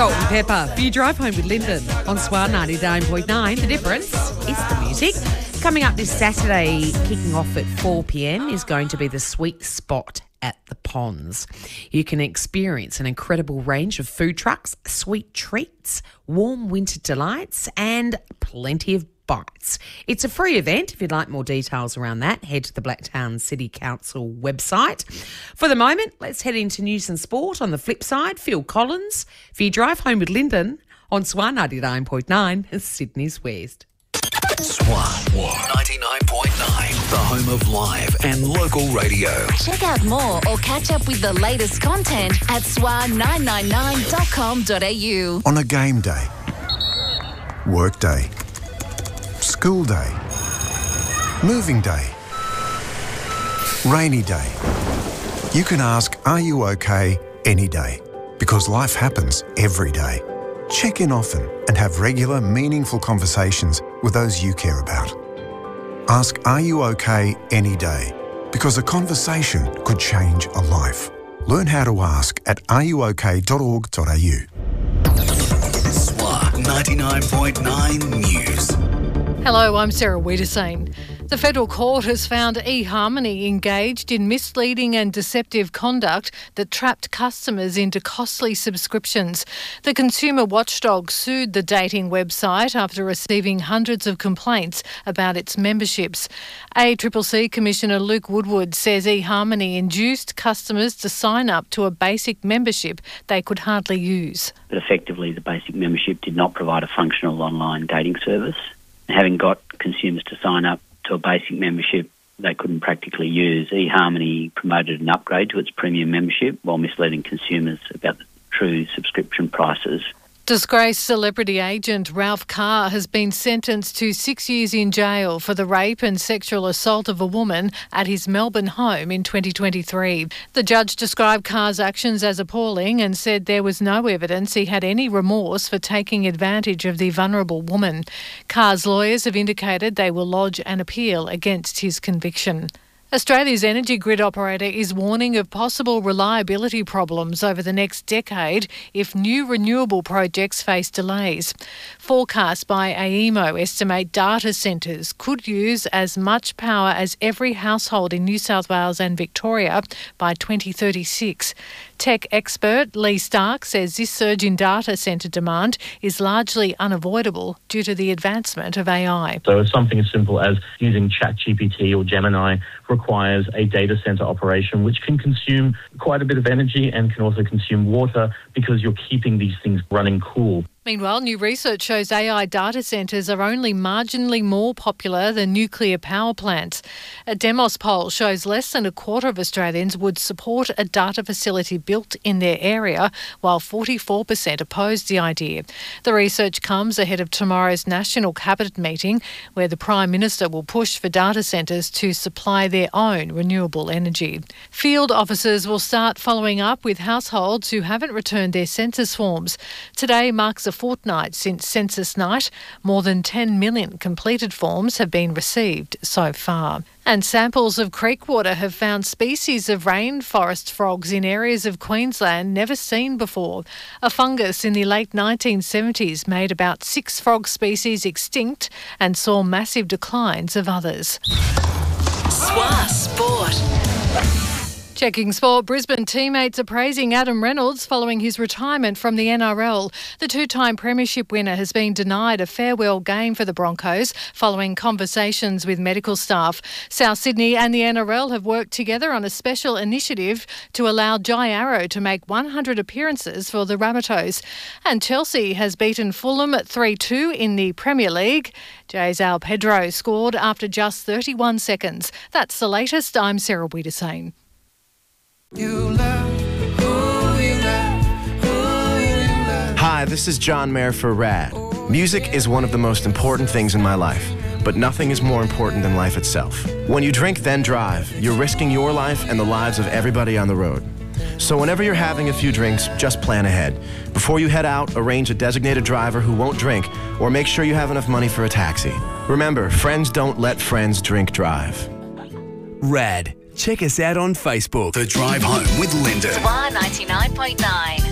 Salt and Pepper. You drive home with Lyndon on SWAR 99.9. The difference is the music. Coming up this Saturday, kicking off at 4 p.m, is going to be the Sweet Spot at the Ponds. You can experience an incredible range of food trucks, sweet treats, warm winter delights, and plenty of bites. It's a free event. If you'd like more details around that, head to the Blacktown City Council website. For the moment, let's head into news and sport. On the flip side, Phil Collins for your drive home with Lyndon on SWAR 99.9, Sydney's West. SWAR 99.9, the home of live and local radio. Check out more or catch up with the latest content at swar999.com.au. On a game day, work day, school day, moving day, rainy day, you can ask, are you okay, any day? Because life happens every day. Check in often and have regular, meaningful conversations with those you care about. Ask, are you okay, any day? Because a conversation could change a life. Learn how to ask at areyouok.org.au. SWAR 99.9 News. Hello, I'm Sarah Wiedersane. The Federal Court has found eHarmony engaged in misleading and deceptive conduct that trapped customers into costly subscriptions. The consumer watchdog sued the dating website after receiving hundreds of complaints about its memberships. ACCC Commissioner Luke Woodward says eHarmony induced customers to sign up to a basic membership they could hardly use. But effectively, the basic membership did not provide a functional online dating service. Having got consumers to sign up to a basic membership they couldn't practically use, eHarmony promoted an upgrade to its premium membership while misleading consumers about the true subscription prices. Disgraced celebrity agent Ralph Carr has been sentenced to 6 years in jail for the rape and sexual assault of a woman at his Melbourne home in 2023. The judge described Carr's actions as appalling and said there was no evidence he had any remorse for taking advantage of the vulnerable woman. Carr's lawyers have indicated they will lodge an appeal against his conviction. Australia's energy grid operator is warning of possible reliability problems over the next decade if new renewable projects face delays. Forecasts by AEMO estimate data centres could use as much power as every household in New South Wales and Victoria by 2036. Tech expert Lee Stark says this surge in data centre demand is largely unavoidable due to the advancement of AI. So something as simple as using ChatGPT or Gemini requires a data centre operation which can consume quite a bit of energy and can also consume water because you're keeping these things running cool. Meanwhile, new research shows AI data centres are only marginally more popular than nuclear power plants. A Demos poll shows less than a quarter of Australians would support a data facility built in their area, while 44% oppose the idea. The research comes ahead of tomorrow's National Cabinet meeting, where the Prime Minister will push for data centres to supply their own renewable energy. Field officers will start following up with households who haven't returned their census forms. Today marks a fortnight since census night. More than 10 million completed forms have been received so far. And samples of creek water have found species of rainforest frogs in areas of Queensland never seen before. A fungus in the late 1970s made about 6 frog species extinct and saw massive declines of others. SWAR Sport. Checking sport, Brisbane teammates are praising Adam Reynolds following his retirement from the NRL. The two-time premiership winner has been denied a farewell game for the Broncos following conversations with medical staff. South Sydney and the NRL have worked together on a special initiative to allow Jai Arrow to make 100 appearances for the Rabbitohs. And Chelsea has beaten Fulham 3-2 in the Premier League. Jay's Al Pedro scored after just 31 seconds. That's the latest. I'm Sarah Wiedersane. Hi, this is John Mayer for RAD. Music is one of the most important things in my life, but nothing is more important than life itself. When you drink, then drive, you're risking your life and the lives of everybody on the road. So whenever you're having a few drinks, just plan ahead. Before you head out, arrange a designated driver who won't drink, or make sure you have enough money for a taxi. Remember, friends don't let friends drink drive. RAD. Check us out on Facebook. The Drive Home with Lyndon. SWAR 99.9.